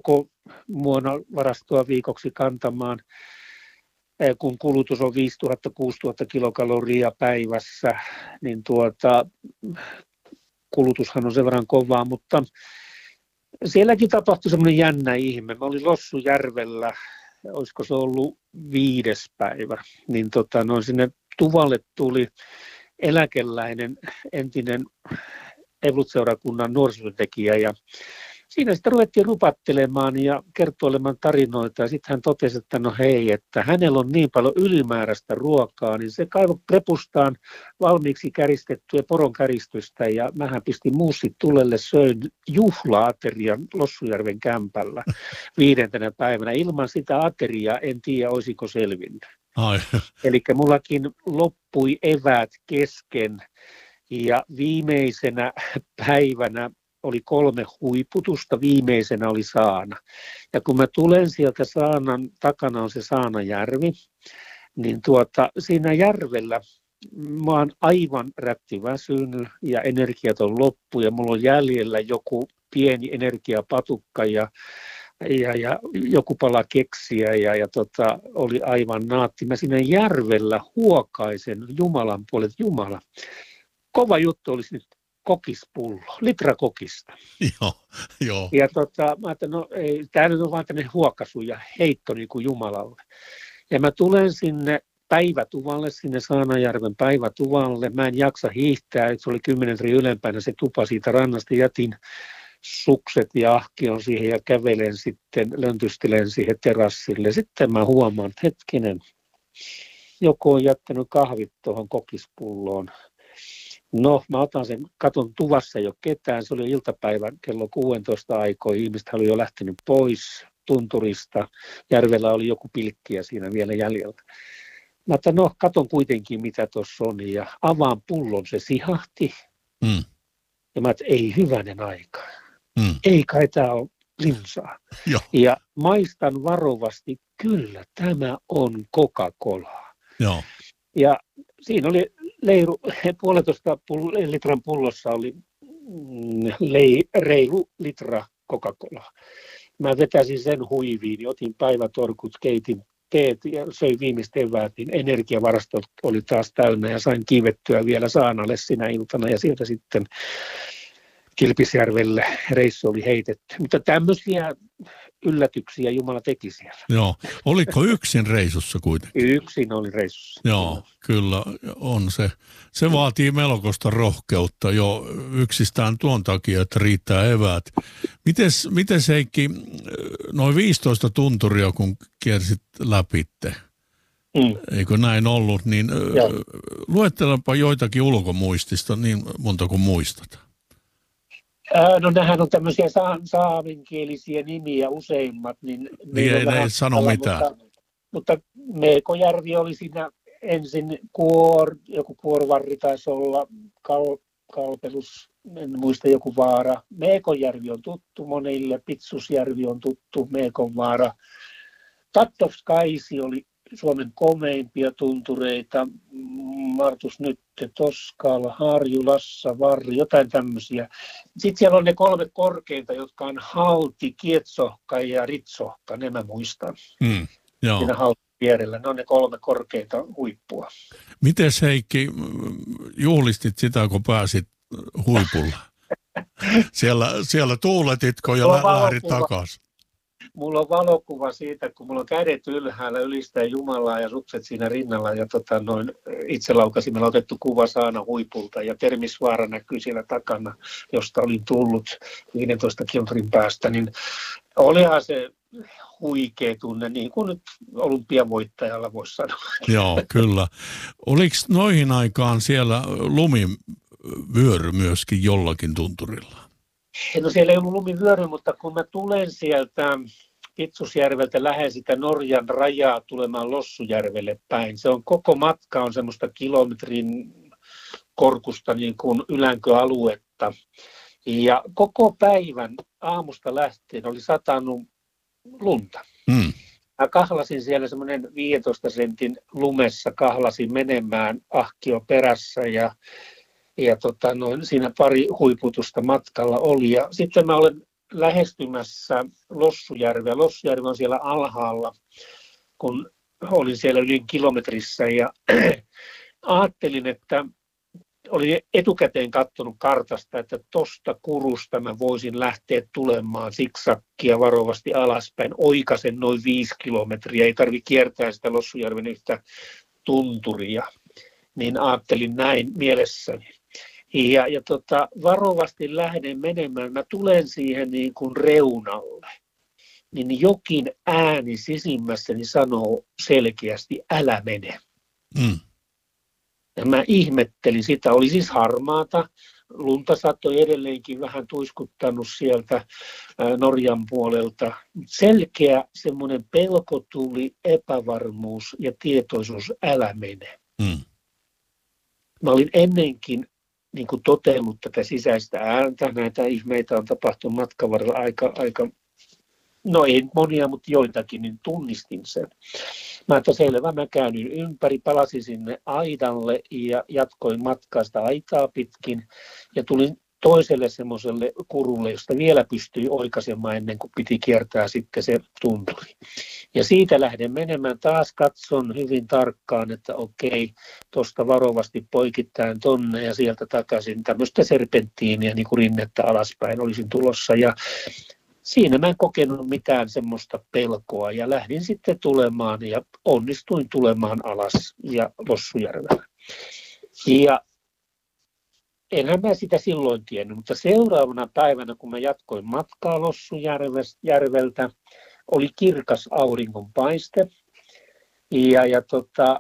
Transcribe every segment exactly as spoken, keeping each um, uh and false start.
koko muonavarastoa viikoksi kantamaan, kun kulutus on viisituhatta kuusituhatta kilokaloria päivässä, niin tuota, kulutushan on sen verran kovaa, mutta sielläkin tapahtui semmoinen jännä ihme. Mä olin Lossujärvellä, olisiko se ollut viides päivä, niin tota, no, sinne tuvalle tuli eläkeläinen entinen Evolut-seurakunnan nuorisotyöntekijä ja siinä sitten ruvettiin rupattelemaan ja kertoilemaan tarinoita ja sitten hän totesi, että no hei, että hänellä on niin paljon ylimääräistä ruokaa, niin se kaivoi prepustaan valmiiksi käristettyä poron käristystä ja mähän pistin muussit tulelle, söin juhla-aterian Lossujärven kämpällä viidentenä päivänä. Ilman sitä ateriaa en tiedä, olisiko selvinnyt. Eli mullakin loppui eväät kesken ja viimeisenä päivänä oli kolme huiputusta, viimeisenä oli saana. Ja kun mä tulen sieltä saanan, takana on se Saanajärvi, niin tuota, siinä järvellä mä oon aivan rättiväsynyt ja energiat on loppu ja mulla on jäljellä joku pieni energiapatukka ja, ja, ja joku pala keksiä ja, ja tota, oli aivan naatti. Mä siinä järvellä huokaisen Jumalan puolet, Jumala. Kova juttu olisi nyt kokispullo, litra kokista. Joo, joo. Ja tota, mä ajattelin, no ei, tämä nyt on vaan tämmöinen huokaisu ja heitto niin kuin Jumalalle. Ja mä tulen sinne päivätuvalle, sinne Saanajärven päivätuvalle. Mä en jaksa hiihtää, se oli kymmenen eri ylempänä se tupa siitä rannasta. Jätin sukset ja ahkion siihen ja kävelen sitten, löntystelen siihen terassille. Sitten mä huomaan, että hetkinen, joku on jättänyt kahvit tuohon kokispulloon. No, mä otan sen, katon tuvassa jo ketään, se oli iltapäivän kello kuusitoista aikoina, ihmiset oli jo lähtenyt pois tunturista, järvellä oli joku pilkkiä siinä vielä jäljellä. Mä otan, no, katon kuitenkin mitä tuossa on ja avaan pullon, se sihahti mm. ja mä otan, ei hyvänen aika, mm. ei kai tää ole limsaa. Jo. Ja maistan varovasti, kyllä tämä on Coca-Colaa. Joo. Ja siinä oli leiru, puolitoista pull, litran pullossa oli lei, reilu litra Coca-Colaa. Mä vetäsin sen huiviin, niin otin päivätorkut, keitin teet ja söin viimeistä eväät, niin energiavarastot oli taas täynnä ja sain kiivettyä vielä saanalle sinä iltana ja sieltä sitten Kilpisjärvelle reissu oli heitetty. Mutta tämmöisiä yllätyksiä Jumala teki siellä. Joo. Oliko yksin reissussa kuitenkin? Yksin oli reissussa. Joo, kyllä on se. Se vaatii melkoista rohkeutta jo yksistään tuon takia, että riittää eväät. Mites, mites Heikki, noin viisitoista tunturia kun kiersit läpitte, mm. eikö näin ollut, niin Joo. luettelepa joitakin ulkomuistista niin monta kuin muistat. No nämähän on tämmöisiä sa- saamenkielisiä nimiä useimmat. Niin, niin ei ne sano mitään. Mutta, mutta Meekojärvi oli siinä ensin kuor, joku kuorvarri taisi olla, kal, kalpelus, en muista joku vaara. Meekojärvi on tuttu monille, Pitsusjärvi on tuttu, Meekonvaara. Tattovskaisi oli Suomen komeimpia tuntureita, Martus Nytte, Toskala, Harjulassa, Varri, jotain tämmöisiä. Sitten siellä on ne kolme korkeinta, jotka on Halti, Kietsohka ja Ritsohka, ne mä muistan. Mm, joo. Siinä Haltin vierellä, ne on ne kolme korkeinta huippua. Mites Heikki, juhlistit sitä, kun pääsit huipulla? siellä, siellä tuuletitko ja lä- lähdit takaisin? Mulla on valokuva siitä, kun mulla on kädet ylhäällä ylistää Jumalaa ja sukset siinä rinnalla ja tota, noin itselaukasimella otettu kuva Saana huipulta ja Termisvaara näkyy siellä takana, josta olin tullut viidentoista kilometrin päästä, niin olihan se huikea tunne, niin kuin nyt olympiavoittajalla voisi sanoa. Joo, kyllä. Oliko noihin aikaan siellä lumivyöry myöskin jollakin tunturilla? No siellä ei ollut lumivyöry, mutta kun mä tulen sieltä Pitsusjärveltä lähden sitä Norjan rajaa tulemaan Lossujärvelle päin. Se on koko matka on semmoista kilometrin korkusta niin kuin ylänkö-aluetta. Ja koko päivän aamusta lähtien oli satanut lunta. Mm. Mä kahlasin siellä semmoinen viidentoista sentin lumessa, kahlasin menemään ahkio perässä ja Ja tota, noin, siinä pari huiputusta matkalla oli. Ja sitten mä olen lähestymässä Lossujärveä. Lossujärvi on siellä alhaalla, kun olin siellä yli kilometrissä ja ajattelin, että olin etukäteen katsonut kartasta, että tuosta kurusta mä voisin lähteä tulemaan siksakkia varovasti alaspäin, oikasen noin viisi kilometriä, ei tarvitse kiertää sitä Lossujärven yhtä tunturia, niin ajattelin näin mielessäni. Ja, ja tota, varovasti lähden menemään, mä tulen siihen niin kuin reunalle, niin jokin ääni sisimmässäni sanoo selkeästi, älä mene. Mm. Ja mä ihmettelin sitä, oli siis harmaata, lunta saattoi edelleenkin vähän tuiskuttanut sieltä Norjan puolelta. Selkeä semmoinen pelko tuli, epävarmuus ja tietoisuus, älä mene. Mm. Mä olin ennenkin niin kuin totellut tätä sisäistä ääntä, näitä ihmeitä on tapahtunut matkan varrella aika, aika, no ei monia, mutta joitakin, niin tunnistin sen. Mä että selvä, mä käännyin ympäri, palasin sinne aidalle ja jatkoin matkaa sitä aitaa pitkin ja tulin toiselle semmoiselle kurulle, josta vielä pystyi oikaisemaan ennen kuin piti kiertää sitten se tunturi. Ja siitä lähden menemään, taas katson hyvin tarkkaan, että okei, tuosta varovasti poikittain tonne ja sieltä takaisin tämmöistä serpenttiiniä niin kuin rinnettä alaspäin olisin tulossa ja siinä mä en kokenut mitään semmoista pelkoa ja lähdin sitten tulemaan ja onnistuin tulemaan alas ja Lossujärvellä. Ja enhän mä sitä silloin tiennyt, mutta seuraavana päivänä, kun mä jatkoin matkaa Lossujärveltä, oli kirkas auringonpaiste. Ja, ja tota,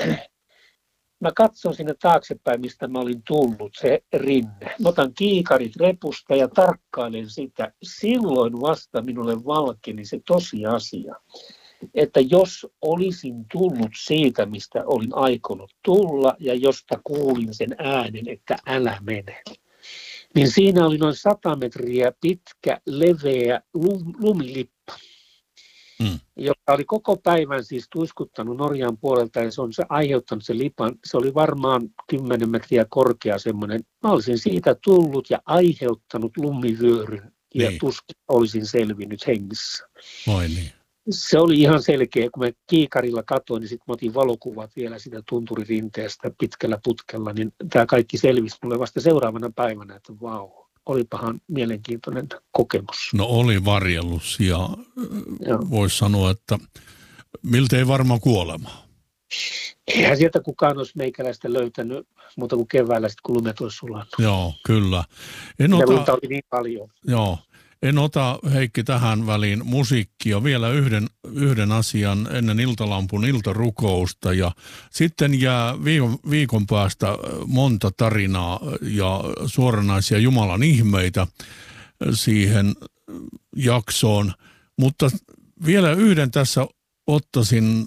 mä katson sinne taaksepäin, mistä mä olin tullut, se rinne. Mä otan kiikarit repusta ja tarkkailen sitä. Silloin vasta minulle valkeni se tosiasia, että jos olisin tullut siitä, mistä olin aikonut tulla ja josta kuulin sen äänen, että älä mene, niin siinä oli noin sata metriä pitkä, leveä lumilippa, mm. joka oli koko päivän siis tuiskuttanut Norjan puolelta ja se on se aiheuttanut sen lipan. Se oli varmaan kymmenen metriä korkea semmoinen. Mä olisin siitä tullut ja aiheuttanut lumivyöryn ja niin. Tuskin olisin selvinnyt hengissä. Vai niin. Se oli ihan selkeä, kun mä kiikarilla katsoin, niin sitten mä otin valokuvat vielä sitä tunturirinteestä pitkällä putkella, niin tämä kaikki selvisi mulle vasta seuraavana päivänä, että vau, olipahan mielenkiintoinen kokemus. No oli varjellus ja voisi sanoa, että miltei varma kuolema. Eihän sieltä kukaan olisi meikäläistä löytänyt muuta kuin keväällä, sit, kun lumet olisi sulannut. Joo, kyllä. En ja ota... lunta oli niin paljon. Joo. En ota, Heikki, tähän väliin musiikkia. Vielä yhden, yhden asian ennen iltalampun iltarukousta. Ja sitten jää viikon, viikon päästä monta tarinaa ja suoranaisia Jumalan ihmeitä siihen jaksoon. Mutta vielä yhden tässä ottaisin,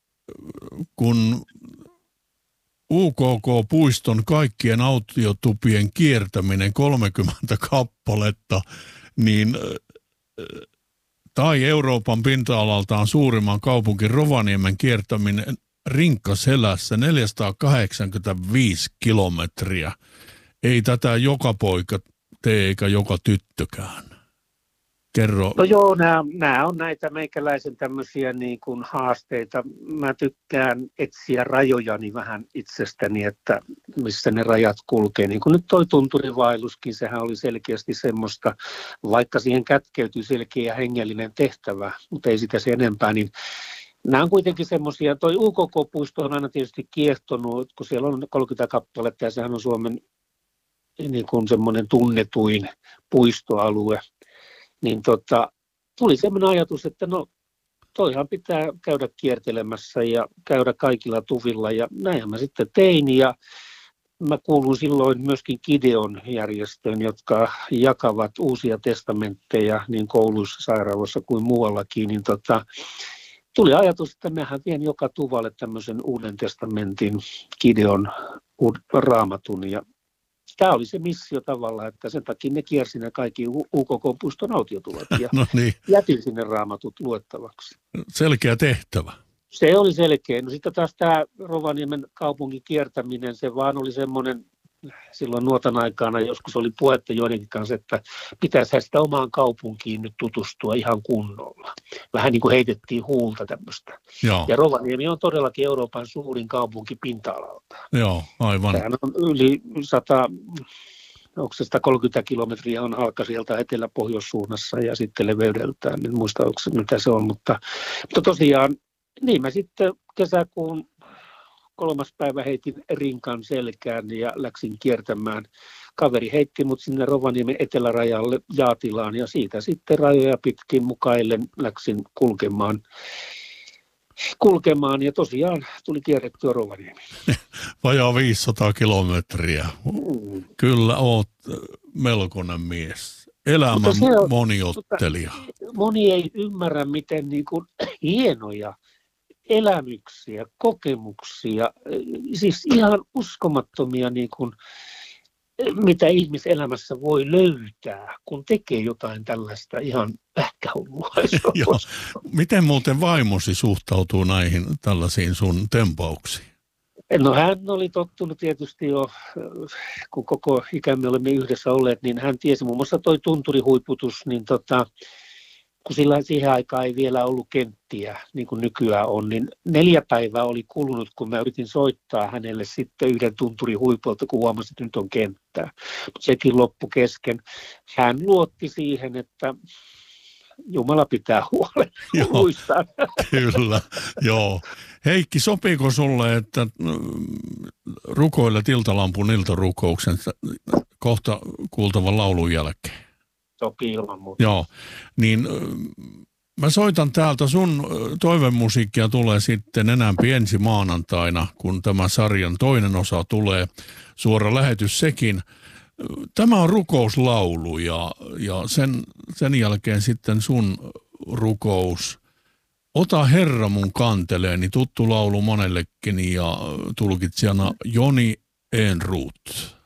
kun U K K-puiston kaikkien autiotupien kiertäminen kolmekymmentä kappaletta, niin, tai Euroopan pinta-alaltaan suurimman kaupunkin Rovaniemen kiertäminen rinkkaselässä neljäsataakahdeksankymmentäviisi kilometriä. Ei tätä joka poika tee eikä joka tyttökään. Kerro. No joo, nämä, nämä on näitä meikäläisen tämmöisiä niin kuin haasteita. Mä tykkään etsiä rajojani vähän itsestäni, että missä ne rajat kulkee. Niin kuin nyt toi tunturivaelluskin, sehän oli selkeästi semmoista, vaikka siihen kätkeytyy selkeä hengellinen tehtävä, mutta ei sitä sen enempää, niin nämä on kuitenkin semmoisia, toi U K K-puisto on aina tietysti kiehtonut, kun siellä on kolmekymmentä kappaletta ja sehän on Suomen niin kuin semmoinen tunnetuin puistoalue. Niin tota, tuli semmoinen ajatus, että no toihan pitää käydä kiertelemässä ja käydä kaikilla tuvilla ja näinhän mä sitten tein ja mä kuulun silloin myöskin Gideon järjestöön, jotka jakavat uusia testamentteja niin kouluissa, sairaaloissa kuin muuallakin, niin tota, tuli ajatus, että mähän vien joka tuvalle tämmöisen uuden testamentin Gideon raamatun ja tämä oli se missio tavallaan, että sen takia ne kiersi ne kaikki U K K-puiston autiotuvat ja no niin. jätin sinne raamatut luettavaksi. Selkeä tehtävä. Se oli selkeä. No sitten taas tämä Rovaniemen kaupungin kiertäminen, se vaan oli semmoinen silloin nuotan aikana joskus oli puhetta joidenkin kanssa, että pitäisihän sitä omaan kaupunkiin nyt tutustua ihan kunnolla. Vähän niin kuin heitettiin huulta tämmöistä. Joo. Ja Rovaniemi on todellakin Euroopan suurin kaupunki pinta-alalta. Joo, aivan. Sehän on yli sata, onko se sata kolmekymmentä kilometriä on halka sieltä etelä-pohjoissuunnassa ja sitten leveydeltään, en muista onko se, mitä se on, mutta, mutta tosiaan niin mä sitten kesäkuun kolmas päivä heitin rinkan selkään ja läksin kiertämään. Kaveri heitti mut sinne Rovaniemen etelärajalle Jaatilaan ja siitä sitten rajoja pitkin mukaillen läksin kulkemaan. kulkemaan ja tosiaan tuli kierrettyä Rovaniemi. Vajaa viisisataa kilometriä. Mm. Kyllä oot melkoinen mies. Elämän on, moniottelija. Moni ei ymmärrä, miten niin kuin hienoja elämyksiä, kokemuksia, siis ihan uskomattomia, niin kuin, mitä ihmiselämässä voi löytää, kun tekee jotain tällaista ihan pähkähullua. Miten muuten vaimosi suhtautuu näihin tällaisiin sun tempauksiin? No hän oli tottunut tietysti jo, kun koko ikämme olemme yhdessä olleet, niin hän tiesi muun muassa toi tunturihuiputus, niin tota, kun sillä siihen aikaan ei vielä ollut kenttiä, niin kuin nykyään on, niin neljä päivää oli kulunut, kun mä yritin soittaa hänelle sitten yhden tunturin huipulta, kun huomasin, että nyt on kenttää. Mutta sekin loppu kesken. Hän luotti siihen, että Jumala pitää huolen. Joo, kyllä, joo. Heikki, sopiiko sulle, että rukoilet iltalampun iltarukouksen kohta kuultavan laulun jälkeen? Sopii ilman muuta. Joo, niin mä soitan täältä, sun toivemusiikkia tulee sitten enämpi ensi maanantaina, kun tämä sarjan toinen osa tulee, suora lähetys sekin. Tämä on rukouslaulu ja, ja sen, sen jälkeen sitten sun rukous. Ota Herra mun kanteleeni, tuttu laulu monellekin ja tulkitsijana Joni Ehnruut.